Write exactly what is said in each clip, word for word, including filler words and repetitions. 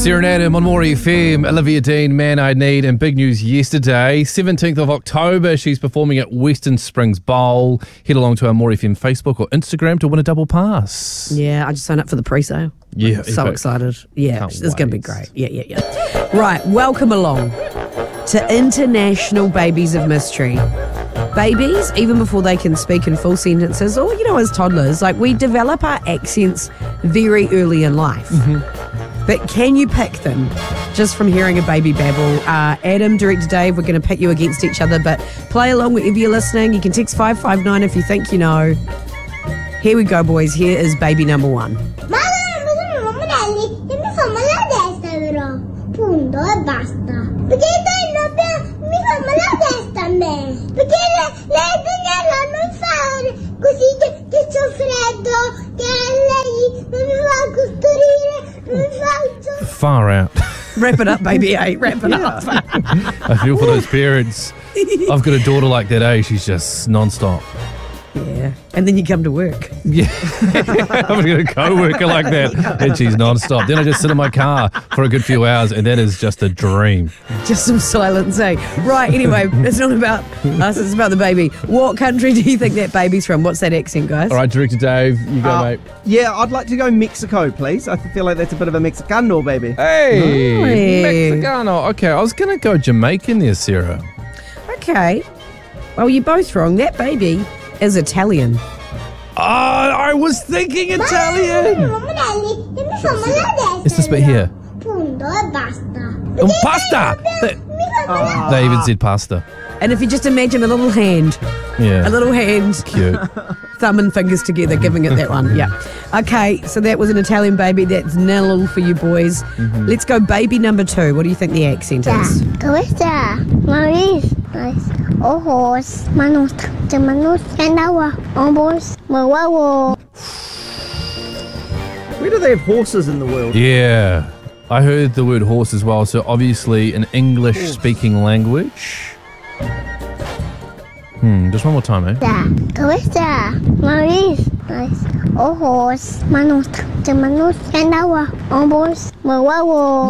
Serenade on More F M, Olivia Dean, Man I Need, and big news yesterday, seventeenth of October, she's performing at Western Springs Bowl. Head along to our More F M Facebook or Instagram to win a double pass. Yeah, I just signed up for the pre-sale. Yeah. I'm so epic. excited. Yeah, Can't it's going to be wait. great. Yeah, yeah, yeah. Right, welcome along to International Babies of Mystery. Babies, even before they can speak in full sentences, or, you know, as toddlers, like we develop our accents very early in life. Mm-hmm. But can you pick them just from hearing a baby babble? Uh, Adam, Director Dave, we're going to pit you against each other, but play along wherever you're listening. You can text five five nine if you think you know. Here we go, boys. Here is baby number one. Punto e basta. Perché lei non mi fa male la testa a me. Perché lei, lei Daniela non fa così che, che c'ho freddo, che lei non mi fa costurire, non mi faccio. Far out. Wrap it up, baby, eh? Wrap it up. I feel for those parents. I've got a daughter like that, eh? She's just non-stop. Yeah, and then you come to work. Yeah, I've got a co-worker like that, and she's non-stop. Then I just sit in my car for a good few hours, and that is just a dream. Just some silence, eh? Right, anyway, it's not about us, it's about the baby. What country do you think that baby's from? What's that accent, guys? All right, Director Dave, you go, Uh, mate. Yeah, I'd like to go Mexico, please. I feel like that's a bit of a Mexicano, baby. Hey, Hey. Mexicano. Okay, I was going to go Jamaican there, Sarah. Okay. Well, you're both wrong. That baby is Italian. Oh, I was thinking Italian. It's this bit here. Punto e basta. Oh, pasta. They, they even said pasta. And if you just imagine a little hand, Yeah. a little hand, Cute. thumb and fingers together, giving it that one. Yeah. Okay, so that was an Italian baby. That's nil for you boys. Mm-hmm. Let's go baby number two. What do you think the accent is? Cabeza, nariz, ojos, manos, de manos, and agua, hombros, huevo. Where do they have horses in the world? Yeah. I heard the word horse as well, so obviously an English-speaking language. Hmm, just one more time, eh? Cabeza, nariz, ojos, manos, de manos, and agua, hombros, huevo.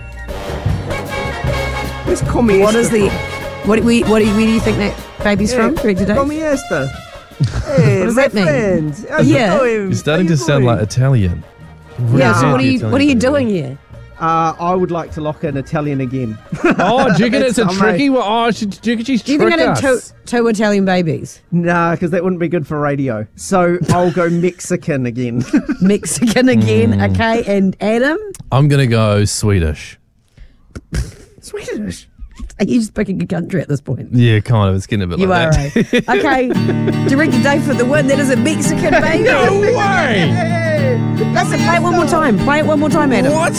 Where's Comiesta? What is the... What, we, what do you, where do you think that baby's from? Director Dave? Comiesta. Hey, What does my that mean? friends. How's Yeah. it going? You're starting How you to sound going? like Italian. Yeah, so Nah. what are you, what are you doing here? Uh, I would like to lock in Italian again. Oh, do you reckon it's a It's- tricky one? Oh, she, do you reckon she's Do you think I tricked did two, us? two Italian babies? Nah, because that wouldn't be good for radio. So I'll go Mexican again. Mexican again, Hmm. okay? And Adam? I'm going to go Swedish. Swedish. Are you just picking a country at this point? Yeah, kind of. It's getting a bit You like are, that. eh? Okay. Director Dave for the win. That is a Mexican baby. No way! Listen, play it one more time. Play it one more time, Adam. What?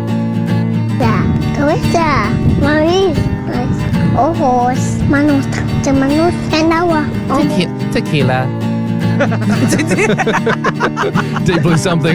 Cabeza, nariz, ojos, manos, de manos, and agua, hombros. Tequila. Deep blue something.